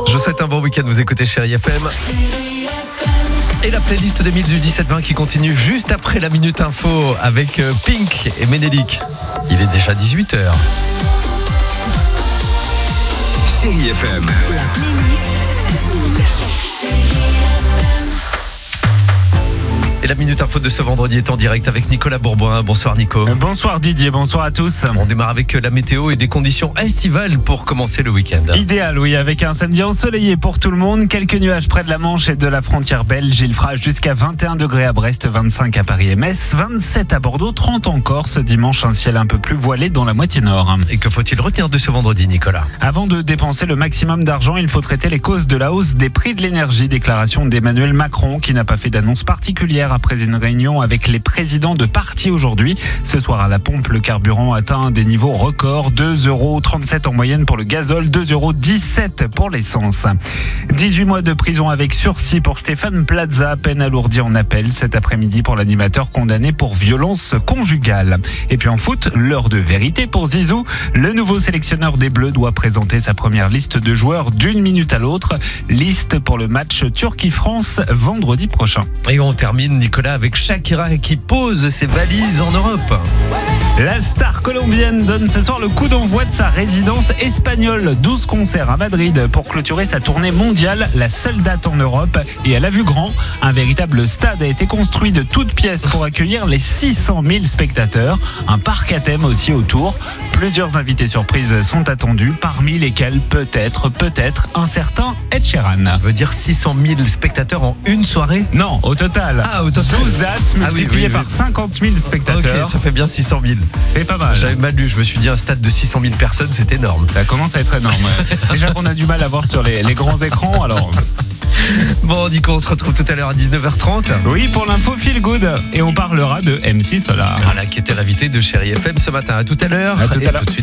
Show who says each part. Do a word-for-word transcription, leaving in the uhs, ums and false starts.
Speaker 1: Je vous souhaite un bon week-end, vous écoutez Chérie F M. Et la playlist deux mille du dix-sept vingt qui continue juste après la Minute Info avec Pink et Ménélique. Il est déjà dix-huit heures.
Speaker 2: Chérie F M.
Speaker 3: La playlist.
Speaker 1: Et la Minute Info de ce vendredi est en direct avec Nicolas Bourboin. Bonsoir Nico.
Speaker 4: Bonsoir Didier, bonsoir à tous.
Speaker 1: On démarre avec la météo et des conditions estivales pour commencer le week-end.
Speaker 4: Idéal, oui, avec un samedi ensoleillé pour tout le monde. Quelques nuages près de la Manche et de la frontière belge. Il fera jusqu'à vingt et un degrés à Brest, vingt-cinq à Paris et Metz, vingt-sept à Bordeaux, trente en Corse. Dimanche, un ciel un peu plus voilé dans la moitié nord.
Speaker 1: Et que faut-il retenir de ce vendredi, Nicolas ?
Speaker 4: Avant de dépenser le maximum d'argent, il faut traiter les causes de la hausse des prix de l'énergie. Déclaration d'Emmanuel Macron qui n'a pas fait d'annonce particulière après une réunion avec les présidents de partis aujourd'hui. Ce soir à la pompe, le carburant atteint des niveaux records. deux euros trente-sept en moyenne pour le gazole, deux euros dix-sept pour l'essence. dix-huit mois de prison avec sursis pour Stéphane Plaza, peine alourdie en appel cet après-midi pour l'animateur condamné pour violence conjugale. Et puis en foot, l'heure de vérité pour Zizou. Le nouveau sélectionneur des Bleus doit présenter sa première liste de joueurs d'une minute à l'autre. Liste pour le match Turquie-France vendredi prochain.
Speaker 1: Et on termine, Nicolas, avec Shakira qui pose ses valises en Europe.
Speaker 4: La star colombienne donne ce soir le coup d'envoi de sa résidence espagnole. douze concerts à Madrid pour clôturer sa tournée mondiale, la seule date en Europe. Et elle a vu grand. Un véritable stade a été construit de toutes pièces pour accueillir les six cent mille spectateurs. Un parc à thème aussi autour. Plusieurs invités surprises sont attendus, parmi lesquels peut-être, peut-être un certain Ed Sheeran.
Speaker 1: Ça veut dire six cent mille spectateurs en une soirée ?
Speaker 4: Non, au total.
Speaker 1: Ah, au total.
Speaker 4: douze dates multipliées
Speaker 1: Ah oui, oui, oui.
Speaker 4: par cinquante mille spectateurs.
Speaker 1: Ok, ça fait bien six cent mille.
Speaker 4: C'est pas mal.
Speaker 1: J'avais mal lu, je me suis dit un stade de six cent mille personnes, c'est énorme.
Speaker 4: Ça commence à être énorme. Déjà qu'on a du mal à voir sur les, les grands écrans, alors...
Speaker 1: Bon, Nico, on se retrouve tout à l'heure à dix-neuf heures trente.
Speaker 4: Oui, pour l'info Feel Good. Et on parlera de M C Solar.
Speaker 1: Voilà, qui était l'invité de Chérie F M ce matin. À tout à l'heure.
Speaker 4: À tout à
Speaker 1: Et
Speaker 4: l'heure.
Speaker 1: tout de suite,